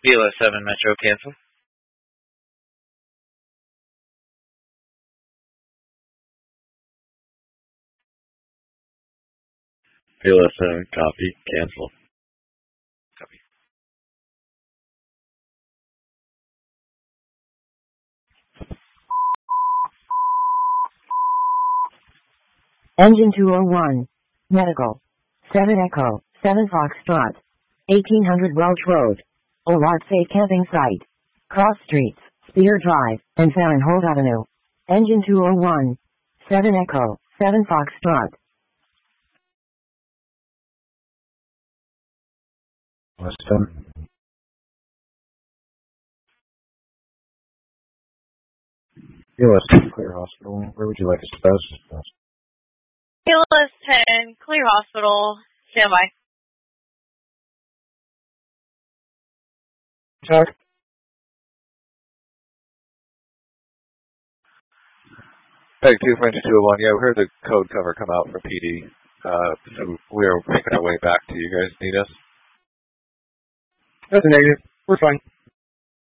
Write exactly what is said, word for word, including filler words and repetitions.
B L S seven Metro, cancel. B L S seven, copy, cancel. Copy. Engine two oh one. Medical. seven Echo, seven Foxtrot. eighteen hundred Welch Road. Olatse Camping Site. Cross Streets, Spear Drive, and Fahrenholt Avenue. Engine two oh one. seven Echo, seven Foxtrot. Weston. B L S ten, Clear Hospital. Where would you like us to post? B L S ten, Clear Hospital. Stand by. Talk. Peg two, French two oh one. Yeah, we heard the code cover come out from P D. Uh, so we're making our way back. Do you guys need us? That's a negative. We're fine.